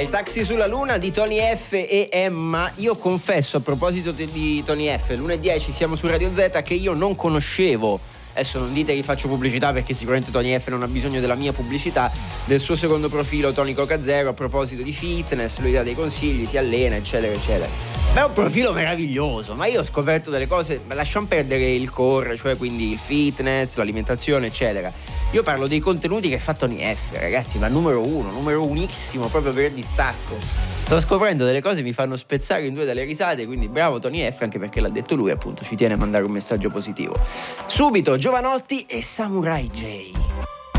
Il taxi sulla luna di Tony F e Emma. Io confesso, a proposito di Tony F, l'1:10 siamo su Radio Z, che io non conoscevo. Adesso non dite che faccio pubblicità, perché sicuramente Tony F non ha bisogno della mia pubblicità, del suo secondo profilo Tony Coca Zero, a proposito di fitness, lui dà dei consigli, si allena, eccetera eccetera. Ma è un profilo meraviglioso, ma io ho scoperto delle cose, lasciamo perdere il core, cioè quindi il fitness, l'alimentazione eccetera. Io parlo dei contenuti che fa Tony F, ragazzi, ma numero unissimo, proprio per distacco. Sto scoprendo delle cose che mi fanno spezzare in due dalle risate, quindi bravo Tony F, anche perché l'ha detto lui, appunto, ci tiene a mandare un messaggio positivo. Subito Giovanotti e Samurai J.